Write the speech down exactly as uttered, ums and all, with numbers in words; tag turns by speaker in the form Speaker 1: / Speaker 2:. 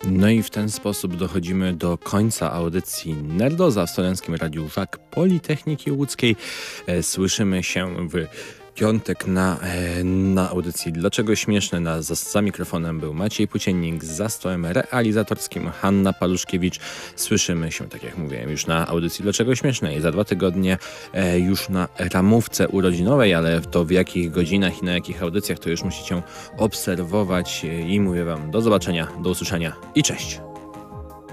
Speaker 1: No i w ten sposób dochodzimy do końca audycji Nerdoza w Studenckim Radiu Żak Politechniki Łódzkiej. E, Słyszymy się w piątek na, e, na audycji Dlaczego Śmieszne? Na, za, za mikrofonem był Maciej Płóciennik, za stołem realizatorskim Hanna Paluszkiewicz. Słyszymy się, tak jak mówiłem, już na audycji Dlaczego Śmieszne? I za dwa tygodnie e, już na ramówce urodzinowej, ale to w jakich godzinach i na jakich audycjach to już musicie obserwować. I mówię wam do zobaczenia, do usłyszenia i cześć!